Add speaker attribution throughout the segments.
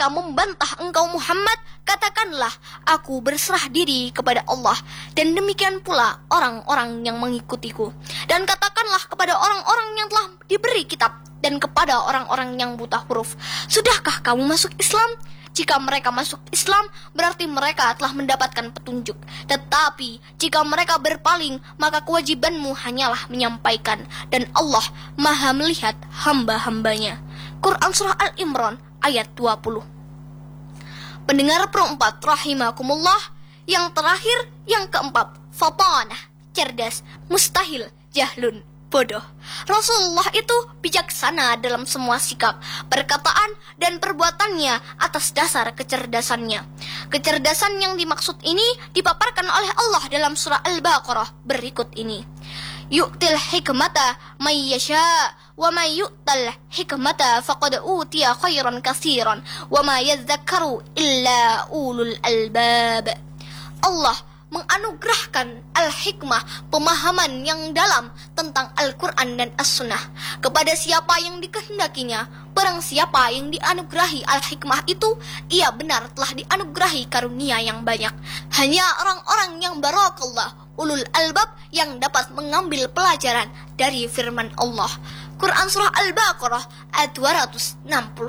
Speaker 1: mereka membantah engkau Muhammad, katakanlah, aku berserah diri kepada Allah, dan demikian pula orang-orang yang mengikutiku. Dan katakanlah kepada orang-orang yang telah diberi kitab dan kepada orang-orang yang buta huruf, sudahkah kamu masuk Islam? Jika mereka masuk Islam, berarti mereka telah mendapatkan petunjuk. Tetapi jika mereka berpaling, maka kewajibanmu hanyalah menyampaikan, dan Allah Maha melihat hamba-hambanya. Quran Surah Al-Imran ayat 20. Pendengar perempat rahimakumullah, yang terakhir, yang keempat, fatanah, cerdas, mustahil, jahlun, bodoh. Rasulullah itu bijaksana dalam semua sikap, perkataan, dan perbuatannya atas dasar kecerdasannya. Kecerdasan yang dimaksud ini dipaparkan oleh Allah dalam surah Al-Baqarah berikut ini. Yu'til hikmata may yasha wa may yu'tal hikmata faqad utiya khairan katsiran wa ma yadhakkaru illa ulul albab. Allah menganugerahkan al-hikmah, pemahaman yang dalam tentang Al-Quran dan As-Sunnah kepada siapa yang dikehendakinya. Barang siapa yang dianugerahi al-hikmah itu, ia benar telah dianugerahi karunia yang banyak. Hanya orang-orang yang barakallah, ulul albab, yang dapat mengambil pelajaran dari firman Allah. Quran Surah Al-Baqarah ayat 269.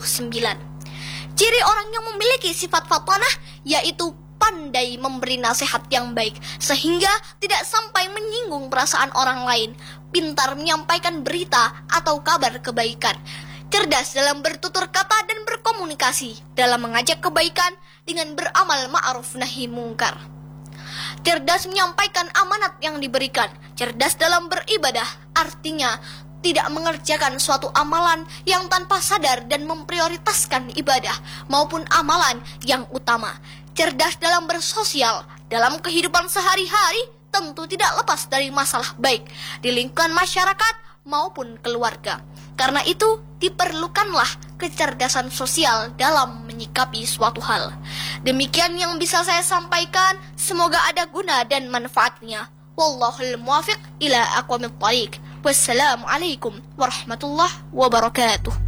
Speaker 1: Ciri orang yang memiliki sifat fatanah yaitu pandai memberi nasihat yang baik sehingga tidak sampai menyinggung perasaan orang lain, pintar menyampaikan berita atau kabar kebaikan, cerdas dalam bertutur kata dan berkomunikasi dalam mengajak kebaikan dengan beramal ma'ruf nahi mungkar, cerdas menyampaikan amanat yang diberikan, cerdas dalam beribadah, artinya tidak mengerjakan suatu amalan yang tanpa sadar dan memprioritaskan ibadah maupun amalan yang utama. Cerdas dalam bersosial, dalam kehidupan sehari-hari tentu tidak lepas dari masalah baik di lingkungan masyarakat maupun keluarga. Karena itu diperlukanlah kecerdasan sosial dalam menyikapi suatu hal. Demikian yang bisa saya sampaikan, semoga ada guna dan manfaatnya. Wallahul muwaffiq ila aqwamit thariq. Wassalamualaikum warahmatullahi wabarakatuh.